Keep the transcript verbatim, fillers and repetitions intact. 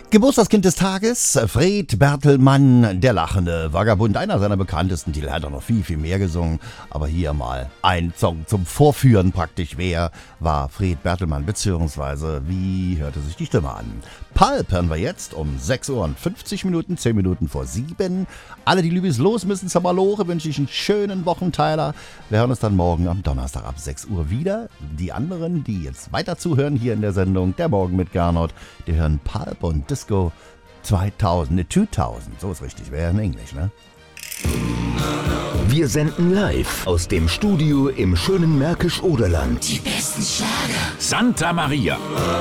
Geburtstagskind des Tages, Fred Bertelmann, der lachende Vagabund. Einer seiner bekanntesten Titel, hat er noch viel, viel mehr gesungen. Aber hier mal ein Song zum Vorführen praktisch. Wer war Fred Bertelmann, beziehungsweise wie hörte sich die Stimme an? Pulp hören wir jetzt um sechs Uhr und fünfzig Minuten, zehn Minuten vor sieben. Alle, die Lübis los müssen zur Malore, wünsche ich einen schönen Wochenteiler. Wir hören uns dann morgen am Donnerstag ab sechs Uhr wieder. Die anderen, die jetzt weiter zuhören hier in der Sendung, der Morgen mit Gernot, die hören Pulp und Disco zweitausend, ne, zweitausend, so ist richtig, wäre in Englisch, ne? Wir senden live aus dem Studio im schönen Märkisch-Oderland. Die besten Schlager. Santa Maria.